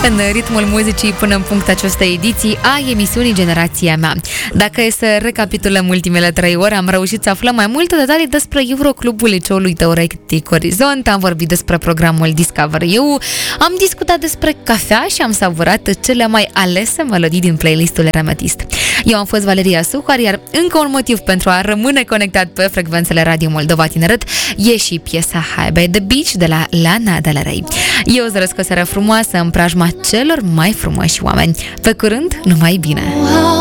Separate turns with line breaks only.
în ritmul muzicii până în punct această ediție a emisiunii Generația Mea. Dacă e să recapitulăm ultimele 3 ore, am reușit să aflăm mai multe detalii despre Euroclubul Liceului Teoretic Orizont, am vorbit despre programul Discover You, am discutat despre cafea și am savurat cele mai alese melodii din playlistul Remetist. Eu am fost Valeria Suhar, iar încă un motiv pentru a rămâne conectat pe frecvențele Radio Moldova Tineret e și piesa High by the Beach de la Lana Del Rey. Eu îți doresc o seară frumoasă în preajma celor mai frumoși oameni. Pe curând, numai bine!